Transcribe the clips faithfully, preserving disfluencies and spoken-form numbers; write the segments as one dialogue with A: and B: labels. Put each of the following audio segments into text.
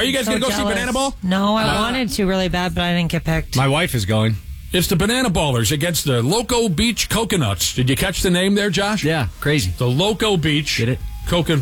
A: Are you guys
B: so
A: going to go
B: jealous.
A: see Banana Ball?
B: No, I
A: Uh,
B: wanted to really bad, but I didn't get picked.
C: My wife is going.
A: It's the Banana Ballers against the Loco Beach Coconuts. Did you catch the name there, Josh?
C: Yeah, crazy.
A: The Loco Beach.
C: Get it?
A: Coconut.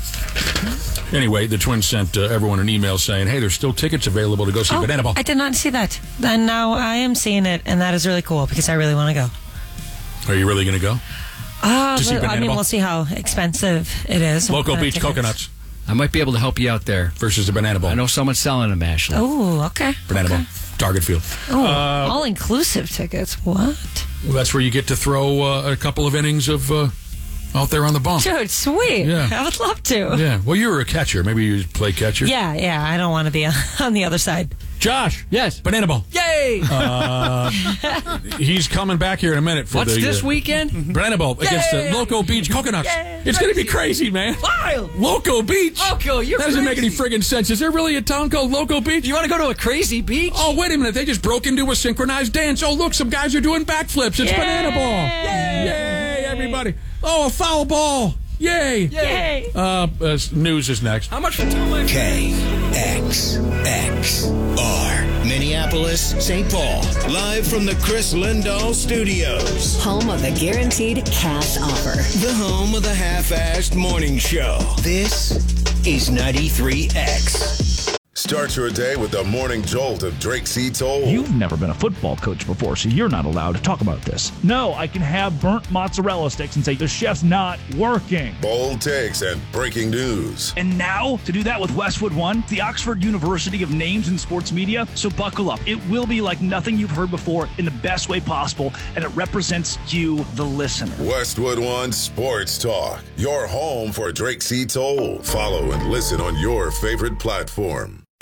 A: Anyway, the Twins sent uh, everyone an email saying, hey, there's still tickets available to go see
B: Oh,
A: Banana Ball.
B: I did not see that. And now I am seeing it, and that is really cool because I really want to go.
A: Are you really going to go?
B: Uh,
A: To see
B: I
A: Banana
B: mean,
A: Ball?
B: we'll see how expensive it is. What
A: Loco
B: kind of
A: Beach
B: tickets.
A: Coconuts
C: I might be able to help you out there.
A: versus the Banana Ball.
C: I know someone's selling them, Ashley.
B: Oh, okay.
A: Banana
B: okay.
A: Ball. Target Field.
B: Oh,
A: Uh,
B: all-inclusive tickets. What?
A: Well, that's where you get to throw uh, a couple of innings of uh, out there on the bump.
B: Dude, sweet.
A: Yeah.
B: I would love to.
A: Yeah. Well, you were a catcher. Maybe you play catcher.
B: Yeah, yeah. I don't want to be on the other side.
A: Josh.
C: Yes.
A: Banana Ball.
C: Yay!
A: Uh, he's coming back here in a minute for
C: What's
A: the
C: this
A: uh,
C: weekend?
A: Banana Ball against the
C: Yay!
A: Loco Beach Coconuts.
C: Yay!
A: It's going to be crazy, man.
C: Wild!
A: Loco Beach.
C: Loco, you're
A: That doesn't make any
C: crazy.
A: friggin' sense. Is there really a town called Loco Beach?
C: You want to go to a crazy beach?
A: Oh, wait a minute. They just broke into a synchronized dance. Oh, look, some guys are doing backflips. It's
B: Yay!
A: Banana Ball. Yay! Yay, everybody. Oh, a foul ball. Yay.
B: Yay.
A: Uh, uh, news is next.
C: How much for two months?
D: K X X R Minneapolis, Saint Paul. Live from the Chris Lindahl Studios.
E: Home of the guaranteed cash offer.
D: The home of the half-assed morning show. This is ninety-three X.
F: Start your day with the morning jolt of Drake C. Toll.
G: You've never been a football coach before, so you're not allowed to talk about this. No, I can have burnt mozzarella sticks and say the chef's not working.
F: Bold takes and breaking news.
G: And now, to do that with Westwood One, the Oxford University of Names in Sports Media, so buckle up. It will be like nothing you've heard before in the best way possible, and it represents you, the listener.
F: Westwood One Sports Talk. Your home for Drake C. Toll. Follow and listen on your favorite platform.